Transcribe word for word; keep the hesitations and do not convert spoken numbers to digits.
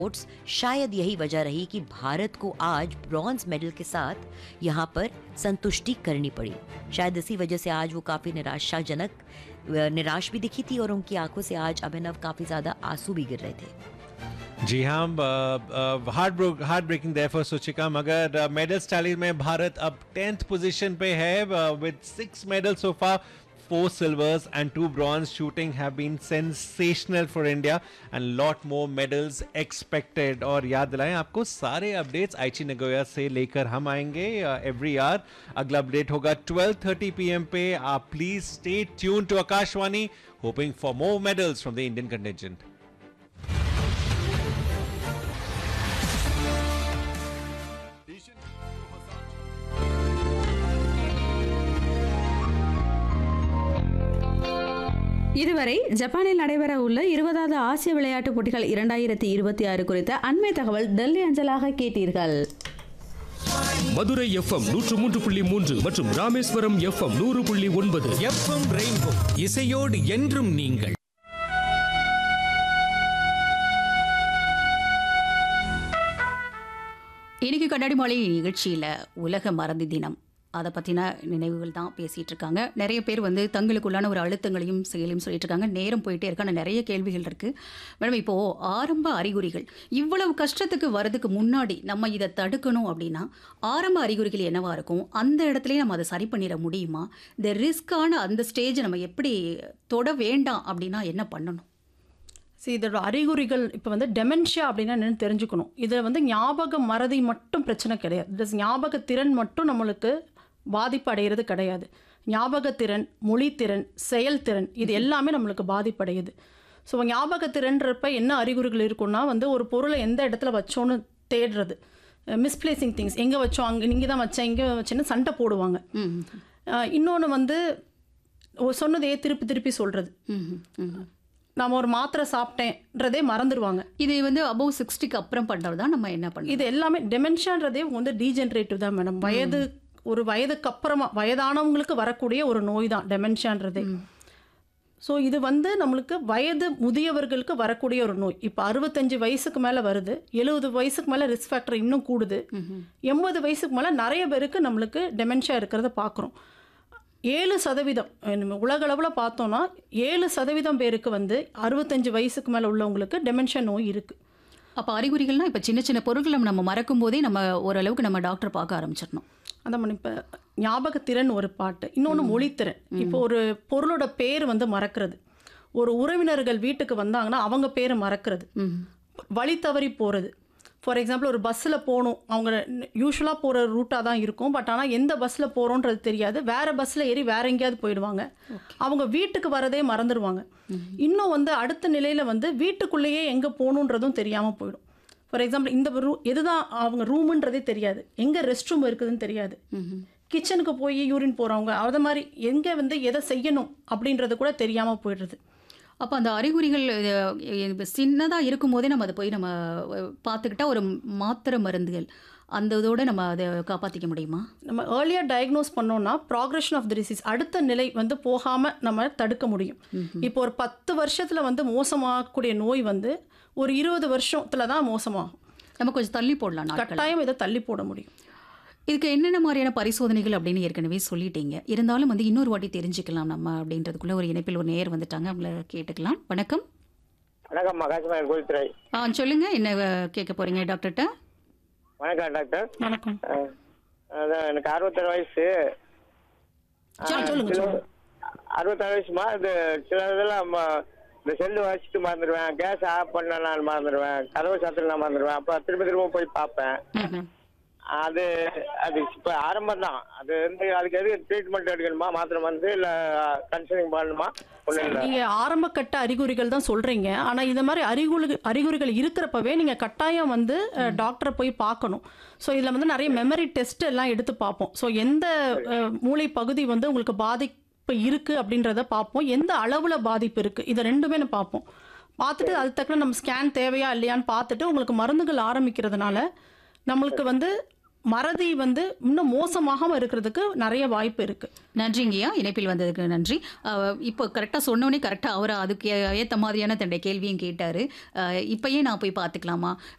Sports शायद यही वजह रही कि भारत को आज ब्रॉन्ज मेडल के साथ यहाँ पर संतुष्टि करनी पड़ी। शायद इसी वजह से आज वो काफ़ी निराशाजनक निराश भी दिखी थी और उनकी आंखों से आज अभिनव काफ़ी ज़्यादा आंसू भी गिर रहे थे। जी हाँ, heart heart breaking there for Suchika. मगर मेडल्स टैली में भारत अब टेंथ पोजीशन पे है with six medal so far, four silvers and two bronze. Shooting have been sensational for India and lot more medals expected. और याद दिलाएं आपको सारे अपडेट्स आइची नगोया से लेकर हम आएंगे एवरी uh, आवर। अगला अपडेट होगा twelve thirty p m पे। आप please stay tune to Akashvani, hoping for more medals from the Indian contingent. இதுவரை ஜப்பானில் நடைபெற உள்ள இருபதாவது ஆசிய விளையாட்டுப் போட்டிகள் இரண்டாயிரத்தி இருபத்தி ஆறு குறித்த அண்மை தகவல் டெல்லி அஞ்சலாக கேட்டீர்கள். மதுரை எஃப்எம் நூற்று மூன்று புள்ளி மூன்று மற்றும் ராமேஸ்வரம் எஃப்எம் நூறு புள்ளி ஒன்பது. எஃப்எம் ரெயின்போ இசையோடு என்றும் நீங்கள். இன்னைக்கு கண்ணாடி மாலை நிகழ்ச்சியில் உலக மறதி தினம், அதை பற்றின நினைவுகள் தான் பேசிகிட்டு இருக்காங்க. நிறைய பேர் வந்து தங்களுக்குள்ளான ஒரு அழுத்தங்களையும் செயலையும் சொல்லிட்டு இருக்காங்க. நேரம் போயிட்டே இருக்கான நிறைய கேள்விகள் இருக்குது. மேடம், இப்போது ஆரம்ப அறிகுறிகள் இவ்வளவு கஷ்டத்துக்கு வர்றதுக்கு முன்னாடி நம்ம இதை தடுக்கணும் அப்படின்னா ஆரம்ப அறிகுறிகள் என்னவாக இருக்கும்? அந்த இடத்துலையே நம்ம அதை சரி பண்ணிட முடியுமா? இந்த ரிஸ்க்கான அந்த ஸ்டேஜை நம்ம எப்படி தொட வேண்டாம் அப்படின்னா என்ன பண்ணணும்? சரி, இதோட அறிகுறிகள் இப்போ வந்து டெமென்ஷியா அப்படின்னா என்னென்னு தெரிஞ்சுக்கணும். இதில் வந்து ஞாபக மறதி மட்டும் பிரச்சனை கிடையாது. இது ஞாபகத்திறன் மட்டும் நம்மளுக்கு பாதிப்பு அடைகிறது கிடையாது. ஞாபகத்திறன், மொழித்திறன், செயல்திறன் இது எல்லாமே நம்மளுக்கு பாதிப்படையுது. ஸோ ஞாபகத்திறன்றப்ப என்ன அறிகுறிகள் இருக்குன்னா வந்து ஒரு பொருளை எந்த இடத்துல வச்சோன்னு தேடுறது, மிஸ்பிளேசிங் திங்ஸ், எங்கே வச்சோம் அங்கே இங்கே தான் வச்சேன் இங்கே வச்சேன்னு சண்டை போடுவாங்க. இன்னொன்று வந்து சொன்னதையே திருப்பி திருப்பி சொல்கிறது. நம்ம ஒரு மாத்திரை சாப்பிட்டேன்றதே மறந்துடுவாங்க. இது வந்து அபவ் சிக்ஸ்டிக்கு அப்புறம் பண்ணுறது தான் நம்ம என்ன பண்ணணும். இது எல்லாமே டெமென்ஷியான்றதே வந்து டீஜென்ரேட்டிவ் தான் மேடம். வயது ஒரு வயதுக்கு அப்புறமா வயதானவங்களுக்கு வரக்கூடிய ஒரு நோய் தான் டெமென்ஷியான்றதே. ஸோ இது வந்து நம்மளுக்கு வயது முதியவர்களுக்கு வரக்கூடிய ஒரு நோய். இப்போ அறுபத்தஞ்சு வயசுக்கு மேலே வருது, எழுபது வயசுக்கு மேலே ரிஸ்க் ஃபேக்டர் இன்னும் கூடுது, எண்பது வயசுக்கு மேலே நிறைய பேருக்கு நம்மளுக்கு டெமென்ஷியா இருக்கிறத பார்க்குறோம். ஏழு சதவீதம் உலகளவில் பார்த்தோன்னா ஏழு சதவீதம் பேருக்கு வந்து அறுபத்தஞ்சு வயசுக்கு மேலே உள்ளவங்களுக்கு டெமென்ஷியா நோய் இருக்குது. அப்போ அறிகுறிகள்னால் இப்போ சின்ன சின்ன பொருட்களை நம்ம மறக்கும் போதே நம்ம ஓரளவுக்கு நம்ம டாக்டர் பார்க்க ஆரம்பிச்சிடணும். அதான் இப்போ ஞாபகத்திறன் ஒரு பாட்டு, இன்னொன்று மொழித்திறன். இப்போ ஒரு பொருளோட பேர் வந்து மறக்கிறது, ஒரு உறவினர்கள் வீட்டுக்கு வந்தாங்கன்னா அவங்க பேர் மறக்கிறது, வழி தவறி போகிறது. ஃபார் எக்ஸாம்பிள் ஒரு பஸ்ஸில் போகணும், அவங்க யூஸ்வலாக போகிற ரூட்டாக தான் இருக்கும், பட் ஆனால் எந்த பஸ்ஸில் போகிறோன்றது தெரியாது, வேறு பஸ்ஸில் ஏறி வேறு எங்கேயாவது போயிடுவாங்க, அவங்க வீட்டுக்கு வரதே மறந்துடுவாங்க. இன்னும் வந்து அடுத்த நிலையில் வந்து வீட்டுக்குள்ளேயே எங்கே போகணுன்றதும் தெரியாமல் போயிடும். ஃபார் எக்ஸாம்பிள் இந்த ரூ எதுதான் அவங்க ரூமுன்றதே தெரியாது, எங்கே ரெஸ்ட் ரூம் இருக்குதுன்னு தெரியாது, கிச்சனுக்கு போய் யூரின் போகிறவங்க அது மாதிரி எங்கே வந்து எதை செய்யணும் அப்படின்றது கூட தெரியாமல் போயிடுறது. அப்போ அந்த அறிகுறிகள் சின்னதாக இருக்கும்போதே நம்ம அதை போய் நம்ம பார்த்துக்கிட்டா ஒரு மாத்திரை மருந்துகள் அந்த இதோடு நம்ம அதை காப்பாற்றிக்க முடியுமா? நம்ம ஏர்லியாக டயக்னோஸ் பண்ணோன்னா ப்ராக்ரெஷன் ஆஃப் த டிசீஸ் அடுத்த நிலை வந்து போகாமல் நம்ம தடுக்க முடியும். இப்போ ஒரு பத்து வருஷத்தில் வந்து மோசமாகக்கூடிய நோய் வந்து ஒரு இருபது வருஷத்தில் தான் மோசமாகும். நம்ம கொஞ்சம் தள்ளி போடலாம், கட்டாயம் இதை தள்ளி போட முடியும். இதுக்கு என்னென்ன மாதிரியான பரிசோதனைகள் அப்படின்னு ஏற்கனவே சொல்லிட்டீங்க, இருந்தாலும் வந்து இன்னொரு வாட்டி தெரிஞ்சுக்கலாம் நம்ம அப்படின்றதுக்குள்ள ஒரு இணைப்பில் ஒரு நேர் வந்துட்டாங்க, அவங்கள கேட்டுக்கலாம். வணக்கம். வணக்கம், ஆகாஷ்வாணி கோவில்துறை. ஆ சொல்லுங்க, என்ன கேட்க போறீங்க டாக்டர்கிட்ட? வணக்கம் டாக்டர். வணக்கம். அதான் எனக்கு அறுபத்தாறு வயசு. சொல்லுங்க. அறுபத்தாறு வயசுமா. இது சில இதெல்லாம் இந்த செல்லு வச்சுட்டு மறந்துடுவேன், கேஸ் ஆஃப் பண்ண நான் மறந்துடுவேன், கதவை சாத்திரம் நான் மறந்துடுவேன், அப்போ திரும்ப திரும்ப போய் பார்ப்பேன். அது அது இப்போ ஆரம்பம் தான். அது வந்து அதுக்கு எது ட்ரீட்மெண்ட் எடுக்கணுமா, மாத்திரை வந்து இல்லை கன்சல்டிங் பண்ணணுமா? நீங்கள் ஆரம்ப கட்ட அறிகுறிகள் தான் சொல்கிறீங்க, ஆனால் இந்த மாதிரி அறிகுறி அறிகுறிகள் இருக்கிறப்பவே நீங்கள் கட்டாயம் வந்து டாக்டரை போய் பார்க்கணும். ஸோ இதில் வந்து நிறைய மெமரி டெஸ்ட் எல்லாம் எடுத்து பார்ப்போம். ஸோ எந்த மூளை பகுதி வந்து உங்களுக்கு பாதிப்பு இருக்குது அப்படின்றத பார்ப்போம், எந்த அளவில் பாதிப்பு இருக்குது இதை ரெண்டுமே நம்ம பார்ப்போம். பார்த்துட்டு அது தக்கன நம்ம ஸ்கேன் தேவையா இல்லையான்னு பார்த்துட்டு உங்களுக்கு மருந்துகள் ஆரம்பிக்கிறதுனால நம்மளுக்கு வந்து மறதி வந்து இன்னும் மோசமாகாம இருக்கிறதுக்கு நிறைய வாய்ப்பு இருக்கு. நன்றிங்கய்யா, இணைப்பில் வந்ததுக்கு நன்றி. அஹ், இப்போ கரெக்டாக சொன்னோன்னே கரெக்டாக அவர் அதுக்கு ஏற்ற மாதிரியான தன்னுடைய கேள்வியும் கேட்டார். இப்பயே நான் போய் பார்த்துக்கலாமா,